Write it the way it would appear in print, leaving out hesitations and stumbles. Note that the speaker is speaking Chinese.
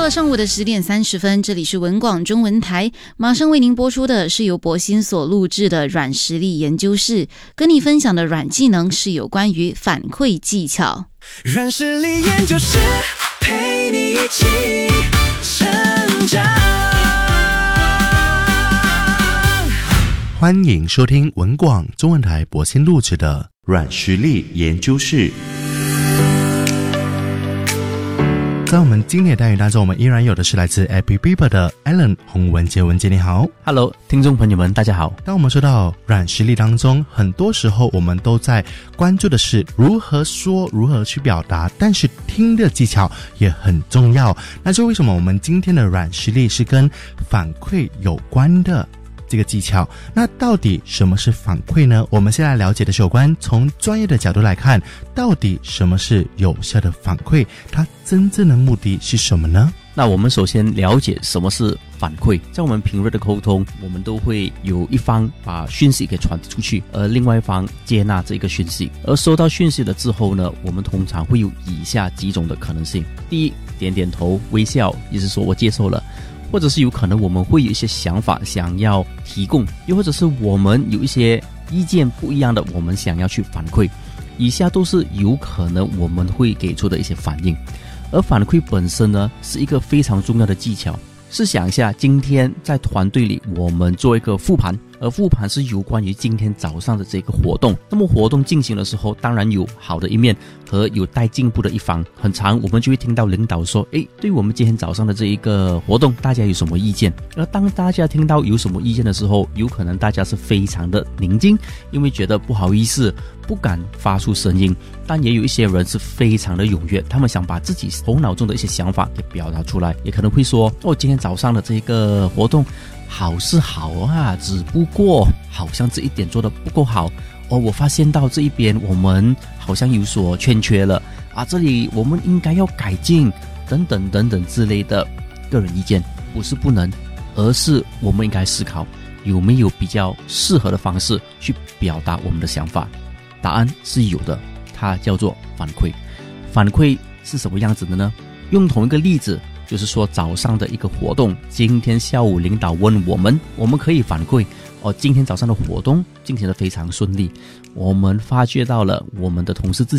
了上午的10点30分，这里是文广中文台，马上为您播出的是由博新所录制的软实力研究室，跟你分享的软技能是有关于反馈技巧。 软实力研究室陪你一起成长。 欢迎收听文广中文台博新录制的软实力研究室。在我们今天的单元当中，我们依然有的是来自 Happy People 的 Alan 洪文杰。文杰你好。 Hello， 听众朋友们大家好。 当我们说到软实力当中，很多时候我们都在关注的是如何说，如何去表达，但是听的技巧也很重要。那就为什么我们今天的软实力是跟反馈有关的这个技巧。那到底什么是反馈呢？我们现在了解的是有关从专业的角度来看，到底什么是有效的反馈，它真正的目的是什么呢？ 那我们首先了解什么是反馈。在我们平日的沟通，我们都会有一方把讯息给传递出去，而另外一方接纳这个讯息。而收到讯息了之后呢，我们通常会有以下几种的可能性。第一，点点头微笑，意思说我接受了。或者是有可能我们会有一些想法想要提供，又或者是我们有一些意见不一样的，我们想要去反馈。以下都是有可能我们会给出的一些反应。而反馈本身呢，是一个非常重要的技巧。试想一下，今天在团队里我们做一个复盘，而复盘是有关于今天早上的这个活动。那么活动进行的时候，当然有好的一面和有待进步的一方。很常我们就会听到领导说，对于我们今天早上的这一个活动，大家有什么意见？而当大家听到有什么意见的时候，有可能大家是非常的宁静，因为觉得不好意思，不敢发出声音。但也有一些人是非常的踊跃，他们想把自己头脑中的一些想法给表达出来，也可能会说，今天早上的这个活动好是好啊，只不过好像这一点做得不够好我发现到这一边我们好像有所欠缺了这里我们应该要改进等等等等之类的个人意见。不是不能，而是我们应该思考有没有比较适合的方式去表达我们的想法。答案是有的，它叫做反馈。反馈是什么样子的呢？用同一个例子，就是说早上的一个活动，今天下午领导问我们可以反馈今天早上的活动进行得非常顺利，我们发觉到了我们的同事之